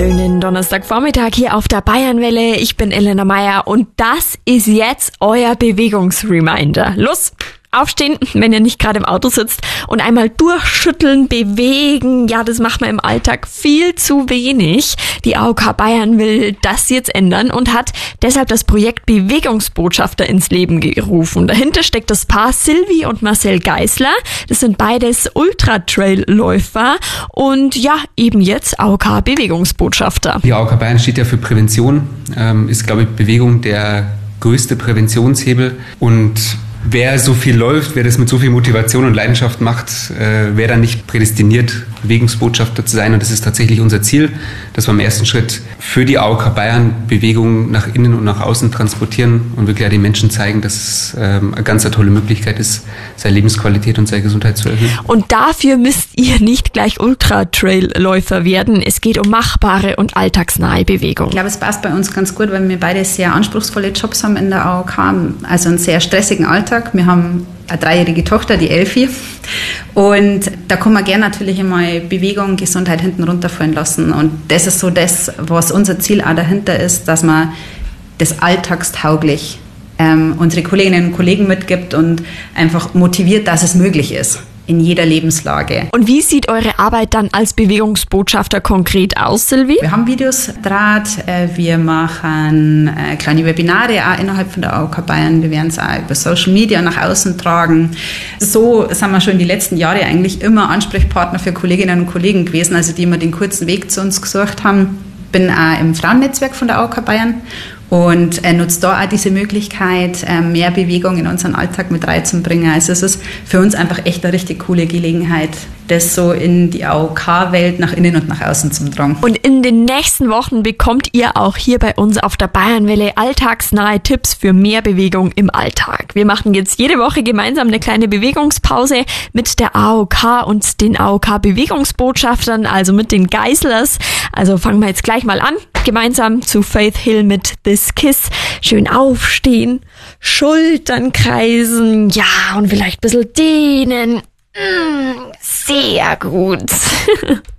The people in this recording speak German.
Schönen Donnerstagvormittag hier auf der Bayernwelle. Ich bin Elena Meyer und das ist jetzt euer Bewegungsreminder. Los! Aufstehen, wenn ihr nicht gerade im Auto sitzt und einmal durchschütteln, bewegen. Ja, das macht man im Alltag viel zu wenig. Die AOK Bayern will das jetzt ändern und hat deshalb das Projekt Bewegungsbotschafter ins Leben gerufen. Dahinter steckt das Paar Silvi und Marcel Geisler. Das sind beides Ultra-Trail-Läufer und ja, eben jetzt AOK Bewegungsbotschafter. Die AOK Bayern steht ja für Prävention, ist, glaube ich, Bewegung der größte Präventionshebel und wer so viel läuft, wer das mit so viel Motivation und Leidenschaft macht, wer dann nicht prädestiniert, Bewegungsbotschafter zu sein. Und das ist tatsächlich unser Ziel, dass wir im ersten Schritt für die AOK Bayern Bewegung nach innen und nach außen transportieren und wirklich auch den Menschen zeigen, dass es eine ganz tolle Möglichkeit ist, seine Lebensqualität und seine Gesundheit zu erhöhen. Und dafür müsst ihr nicht gleich Ultra-Trail-Läufer werden. Es geht um machbare und alltagsnahe Bewegung. Ich glaube, es passt bei uns ganz gut, weil wir beide sehr anspruchsvolle Jobs haben in der AOK, also einen sehr stressigen Alltag. Wir haben eine 3-jährige Tochter, die Elfi. Und da kann man gerne natürlich einmal Bewegung, Gesundheit hinten runterfallen lassen. Und das ist so das, was unser Ziel auch dahinter ist, dass man das alltagstauglich unsere Kolleginnen und Kollegen mitgibt und einfach motiviert, dass es möglich ist. In jeder Lebenslage. Und wie sieht eure Arbeit dann als Bewegungsbotschafter konkret aus, Silvi? Wir haben Videos draht, wir machen kleine Webinare auch innerhalb von der AOK Bayern, wir werden es auch über Social Media nach außen tragen. So sind wir schon die letzten Jahre eigentlich immer Ansprechpartner für Kolleginnen und Kollegen gewesen, also die immer den kurzen Weg zu uns gesucht haben. Bin auch im Frauennetzwerk von der AOK Bayern und nutze da auch diese Möglichkeit, mehr Bewegung in unseren Alltag mit reinzubringen. Also es ist für uns einfach echt eine richtig coole Gelegenheit, das so in die AOK-Welt nach innen und nach außen zu tragen. Und in den nächsten Wochen bekommt ihr auch hier bei uns auf der Bayernwelle alltagsnahe Tipps für mehr Bewegung im Alltag. Wir machen jetzt jede Woche gemeinsam eine kleine Bewegungspause mit der AOK und den AOK-Bewegungsbotschaftern, also mit den Geislers. Also fangen wir jetzt gleich mal an, gemeinsam zu Faith Hill mit This Kiss. Schön aufstehen, Schultern kreisen, ja, und vielleicht ein bisschen dehnen. Sehr gut.